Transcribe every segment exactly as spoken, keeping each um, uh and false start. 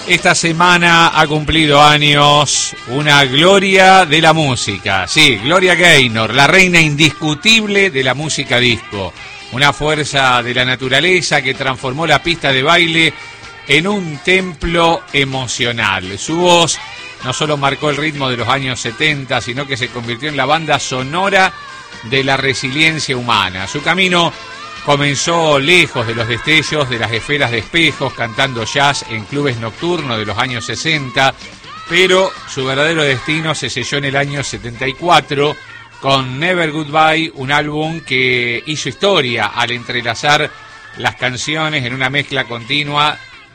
Esta semana ha cumplido años una gloria de la música. Sí, Gloria Gaynor, la reina indiscutible de la música disco. Una fuerza de la naturaleza que transformó la pista de baile en un templo emocional. Su voz no solo marcó el ritmo de los años setenta, sino que se convirtió en la banda sonora de la resiliencia humana. Su camino comenzó lejos de los destellos de las esferas de espejos, cantando jazz en clubes nocturnos de los años sesenta, pero su verdadero destino se selló en el año setenta y cuatro con Never Goodbye, un álbum que hizo historia al entrelazar las canciones en una mezcla continua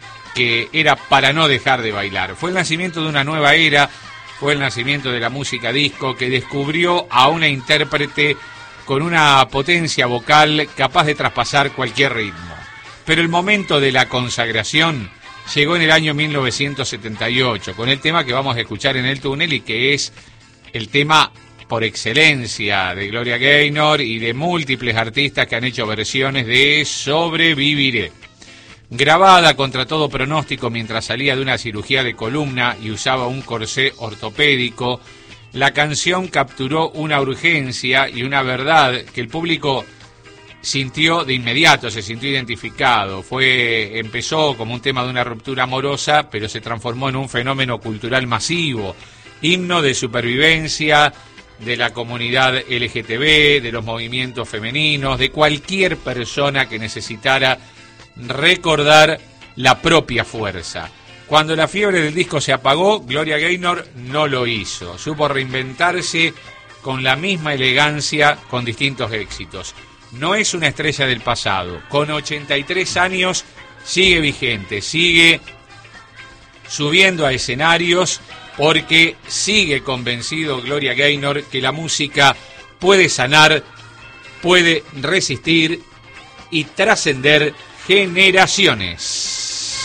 que era para no dejar de bailar. Fue el nacimiento de una nueva era, fue el nacimiento de la música disco que descubrió a una intérprete con una potencia vocal capaz de traspasar cualquier ritmo. Pero el momento de la consagración llegó en el año mil novecientos setenta y ocho, con el tema que vamos a escuchar en el túnel y que es el tema por excelencia de Gloria Gaynor y de múltiples artistas que han hecho versiones de Sobreviviré. Grabada contra todo pronóstico mientras salía de una cirugía de columna y usaba un corsé ortopédico, la canción capturó una urgencia y una verdad que el público sintió de inmediato, se sintió identificado. Fue, empezó como un tema de una ruptura amorosa, pero se transformó en un fenómeno cultural masivo, himno de supervivencia de la comunidad L G T B, de los movimientos femeninos, de cualquier persona que necesitara recordar la propia fuerza. Cuando la fiebre del disco se apagó, Gloria Gaynor no lo hizo. Supo reinventarse con la misma elegancia, con distintos éxitos. No es una estrella del pasado. Con ochenta y tres años sigue vigente, sigue subiendo a escenarios porque sigue convencido Gloria Gaynor que la música puede sanar, puede resistir y trascender generaciones.